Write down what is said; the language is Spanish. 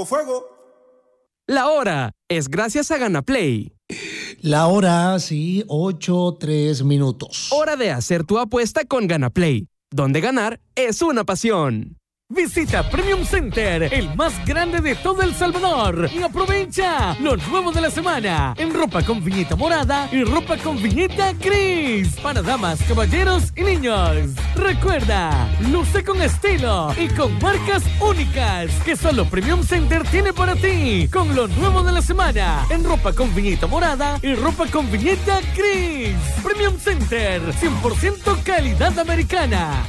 fuego, fuego. La hora es gracias a GanaPlay. La hora, sí, 8:03. Hora de hacer tu apuesta con GanaPlay, donde ganar es una pasión. Visita Premium Center, el más grande de todo El Salvador, y aprovecha lo nuevo de la semana en ropa con viñeta morada y ropa con viñeta gris para damas, caballeros y niños. Recuerda, luce con estilo y con marcas únicas que solo Premium Center tiene para ti, con lo nuevo de la semana en ropa con viñeta morada y ropa con viñeta gris. Premium Center, 100% calidad americana.